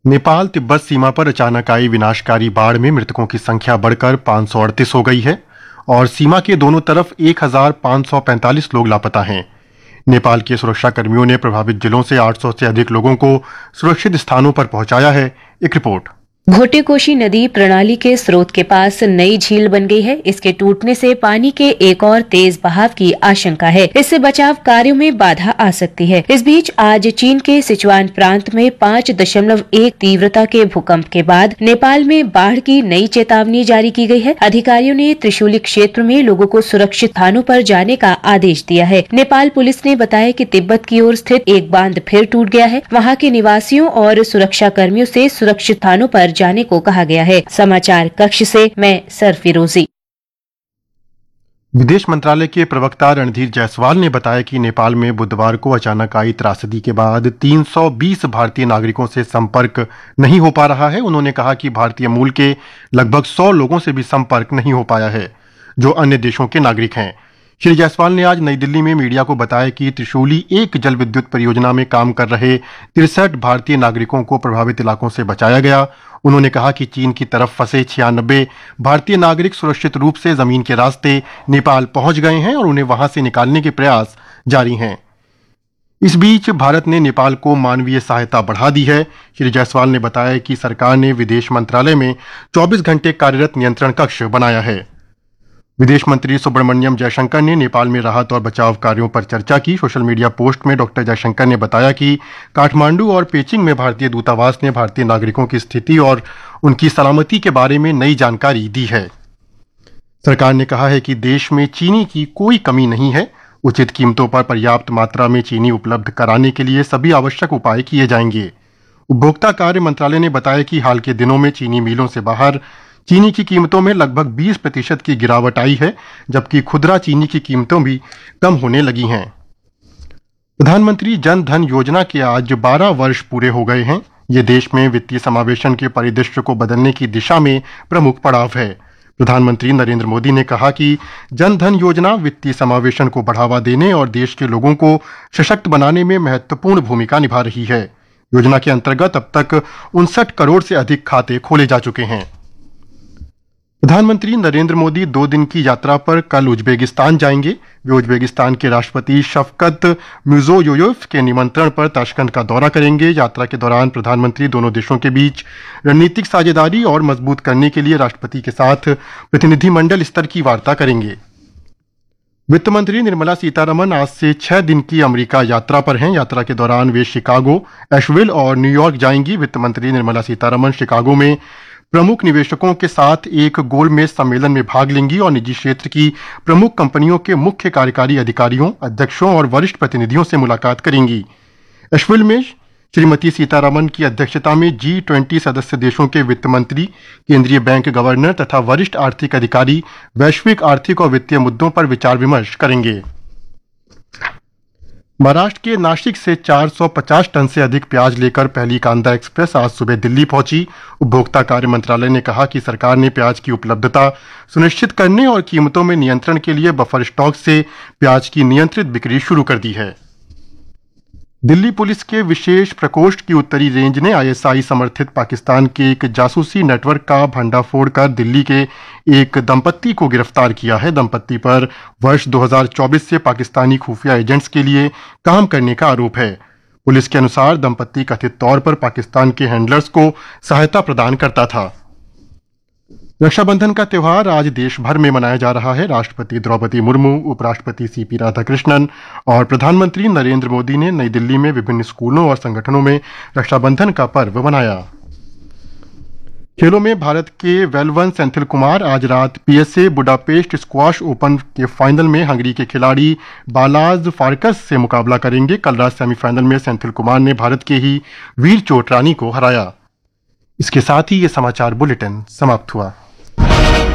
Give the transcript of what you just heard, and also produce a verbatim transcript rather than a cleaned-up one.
नेपाल तिब्बत सीमा पर अचानक आई विनाशकारी बाढ़ में मृतकों की संख्या बढ़कर पाँच सौ अड़तीस हो गई है और सीमा के दोनों तरफ एक हज़ार पाँच सौ पैंतालीस लोग लापता हैं। नेपाल के सुरक्षा कर्मियों ने प्रभावित जिलों से आठ सौ से अधिक लोगों को सुरक्षित स्थानों पर पहुंचाया है। एक रिपोर्ट। घोटेकोशी नदी प्रणाली के स्रोत के पास नई झील बन गई है। इसके टूटने से पानी के एक और तेज बहाव की आशंका है। इससे बचाव कार्यों में बाधा आ सकती है। इस बीच आज चीन के सिचुआन प्रांत में पाँच दशमलव एक तीव्रता के भूकंप के बाद नेपाल में बाढ़ की नई चेतावनी जारी की गई है। अधिकारियों ने त्रिशूली क्षेत्र में लोगों को सुरक्षित स्थानों पर जाने का आदेश दिया है। नेपाल पुलिस ने बताया कि तिब्बत की ओर स्थित एक बांध फिर टूट गया है। वहां के निवासियों और सुरक्षा कर्मियों से सुरक्षित स्थानों पर जाने को कहा गया है। समाचार कक्ष से मैं सरफिरोजी। विदेश मंत्रालय के प्रवक्ता रणधीर जायसवाल ने बताया कि नेपाल में बुधवार को अचानक आई त्रासदी के बाद तीन सौ बीस भारतीय नागरिकों से संपर्क नहीं हो पा रहा है। उन्होंने कहा कि भारतीय मूल के लगभग सौ लोगों से भी संपर्क नहीं हो पाया है जो अन्य देशों के नागरिक हैं। श्री जायसवाल ने आज नई दिल्ली में मीडिया को बताया कि त्रिशूली एक जल विद्युत परियोजना में काम कर रहे तिरसठ भारतीय नागरिकों को प्रभावित इलाकों से बचाया गया। उन्होंने कहा कि चीन की तरफ फंसे छियानबे भारतीय नागरिक सुरक्षित रूप से जमीन के रास्ते नेपाल पहुंच गए हैं और उन्हें वहां से निकालने के प्रयास जारी हैं। इस बीच भारत ने नेपाल को मानवीय सहायता बढ़ा दी है। श्री जायसवाल ने बताया कि सरकार ने विदेश मंत्रालय में चौबीस घंटे कार्यरत नियंत्रण कक्ष बनाया है। विदेश मंत्री सुब्रमण्यम जयशंकर ने नेपाल में राहत और बचाव कार्यों पर चर्चा की। सोशल मीडिया पोस्ट में डॉक्टर जयशंकर ने बताया कि काठमांडू और पेचिंग में भारतीय दूतावास ने भारतीय नागरिकों की स्थिति और उनकी सलामती के बारे में नई जानकारी दी है। सरकार ने कहा है कि देश में चीनी की कोई कमी नहीं है। उचित कीमतों पर पर्याप्त मात्रा में चीनी उपलब्ध कराने के लिए सभी आवश्यक उपाय किए जाएंगे। उपभोक्ता कार्य मंत्रालय ने बताया कि हाल के दिनों में चीनी मिलों से बाहर चीनी की कीमतों में लगभग बीस प्रतिशत की गिरावट आई है, जबकि खुदरा चीनी की कीमतों भी कम होने लगी हैं। प्रधानमंत्री जन धन योजना के आज बारह वर्ष पूरे हो गए हैं। ये देश में वित्तीय समावेशन के परिदृश्य को बदलने की दिशा में प्रमुख पड़ाव है। प्रधानमंत्री नरेंद्र मोदी ने कहा कि जन धन योजना वित्तीय समावेशन को बढ़ावा देने और देश के लोगों को सशक्त बनाने में महत्वपूर्ण भूमिका निभा रही है। योजना के अंतर्गत अब तक उनसठ करोड़ से अधिक खाते खोले जा चुके हैं। प्रधानमंत्री नरेंद्र मोदी दो दिन की यात्रा पर कल उज्बेकिस्तान जाएंगे। वे उज्बेकिस्तान के राष्ट्रपति शफकत मिर्ज़ोयोयेव के निमंत्रण पर ताशकंद का दौरा करेंगे। यात्रा के दौरान प्रधानमंत्री दोनों देशों के बीच रणनीतिक साझेदारी और मजबूत करने के लिए राष्ट्रपति के साथ प्रतिनिधिमंडल स्तर की वार्ता करेंगे। वित्त मंत्री निर्मला सीतारमण आज से छह दिन की अमेरिका यात्रा पर हैं। यात्रा के दौरान वे शिकागो, एशविल और न्यूयॉर्क जाएंगी। वित्त मंत्री निर्मला सीतारमण शिकागो में प्रमुख निवेशकों के साथ एक गोलमेज सम्मेलन में भाग लेंगी और निजी क्षेत्र की प्रमुख कंपनियों के मुख्य कार्यकारी अधिकारियों, अध्यक्षों और वरिष्ठ प्रतिनिधियों से मुलाकात करेंगी। एशविल में श्रीमती सीतारमण की अध्यक्षता में जी ट्वेंटी सदस्य देशों के वित्त मंत्री, केंद्रीय बैंक गवर्नर तथा वरिष्ठ आर्थिक अधिकारी वैश्विक आर्थिक और वित्तीय मुद्दों पर विचार विमर्श करेंगे। महाराष्ट्र के नासिक से चार सौ पचास टन से अधिक प्याज लेकर पहली कांदा एक्सप्रेस आज सुबह दिल्ली पहुंची। उपभोक्ता कार्य मंत्रालय ने कहा कि सरकार ने प्याज की उपलब्धता सुनिश्चित करने और कीमतों में नियंत्रण के लिए बफर स्टॉक से प्याज की नियंत्रित बिक्री शुरू कर दी है। दिल्ली पुलिस के विशेष प्रकोष्ठ की उत्तरी रेंज ने आई एस आई समर्थित पाकिस्तान के एक जासूसी नेटवर्क का भंडाफोड़ कर दिल्ली के एक दंपत्ति को गिरफ्तार किया है। दंपत्ति पर वर्ष दो हज़ार चौबीस से पाकिस्तानी खुफिया एजेंट्स के लिए काम करने का आरोप है। पुलिस के अनुसार दंपत्ति कथित तौर पर पाकिस्तान के हैंडलर्स को सहायता प्रदान करता था। रक्षाबंधन का त्यौहार आज देश भर में मनाया जा रहा है। राष्ट्रपति द्रौपदी मुर्मू, उपराष्ट्रपति सी पी राधाकृष्णन और प्रधानमंत्री नरेंद्र मोदी ने नई दिल्ली में विभिन्न स्कूलों और संगठनों में रक्षाबंधन का पर्व मनाया। खेलों में भारत के वेलवन सेंथिल कुमार आज रात P S A Budapest squash open के फाइनल में हंगरी के खिलाड़ी बालाज फार्कस से मुकाबला करेंगे। कल रात सेमीफाइनल में सेंथिल कुमार ने भारत के ही वीर चोटरानी को हराया। इसके साथ ही ये समाचार बुलेटिन समाप्त हुआ।